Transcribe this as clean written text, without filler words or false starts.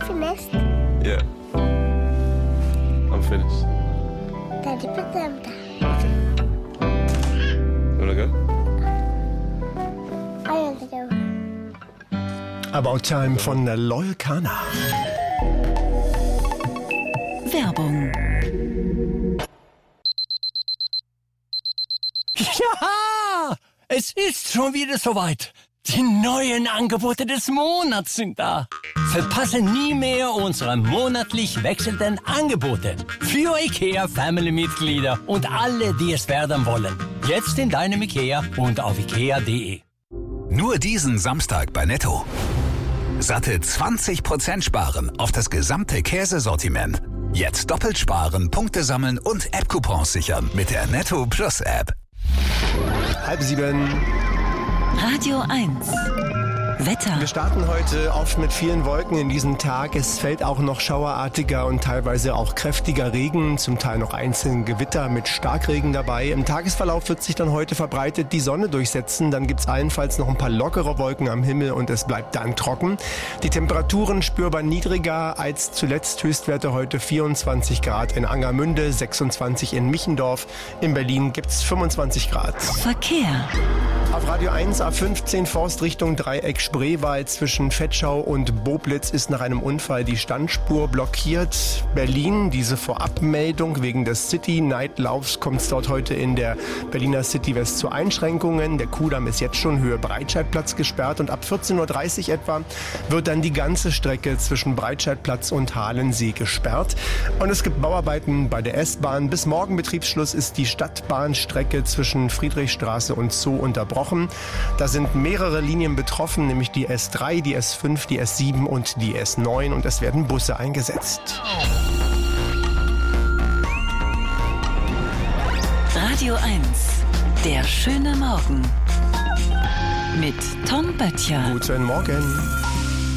finished? Yeah. I'm finished. Daddy, put them down. Okay. You wanna go? I want to go. About Time von Loyal Kana. Werbung. Ja, es ist schon wieder soweit. Die neuen Angebote des Monats sind da. Verpasse nie mehr unsere monatlich wechselnden Angebote für IKEA-Family-Mitglieder und alle, die es werden wollen. Jetzt in deinem IKEA und auf ikea.de. Nur diesen Samstag bei Netto. Satte 20% sparen auf das gesamte Käsesortiment. Jetzt doppelt sparen, Punkte sammeln und App-Coupons sichern mit der Netto Plus App. 6:30. Radio 1. Wetter. Wir starten heute oft mit vielen Wolken in diesem Tag. Es fällt auch noch schauerartiger und teilweise auch kräftiger Regen, zum Teil noch einzelne Gewitter mit Starkregen dabei. Im Tagesverlauf wird sich dann heute verbreitet die Sonne durchsetzen. Dann gibt es allenfalls noch ein paar lockere Wolken am Himmel und es bleibt dann trocken. Die Temperaturen spürbar niedriger als zuletzt. Höchstwerte heute 24 Grad in Angermünde, 26 in Michendorf. In Berlin gibt es 25 Grad. Verkehr. Auf Radio 1 A15 Forst Richtung Dreieck Spreewald zwischen Vetschau und Boblitz ist nach einem Unfall die Standspur blockiert. Berlin, diese Vorabmeldung wegen des City-Night-Laufs kommt es dort heute in der Berliner City West zu Einschränkungen. Der Kudamm ist jetzt schon Höhe Breitscheidplatz gesperrt und ab 14:30 Uhr etwa wird dann die ganze Strecke zwischen Breitscheidplatz und Halensee gesperrt. Und es gibt Bauarbeiten bei der S-Bahn. Bis morgen Betriebsschluss ist die Stadtbahnstrecke zwischen Friedrichstraße und Zoo unterbrochen. Da sind mehrere Linien betroffen, nämlich die S3, die S5, die S7 und die S9 und es werden Busse eingesetzt. Radio 1. Der schöne Morgen. Mit Tom Böttcher. Guten Morgen.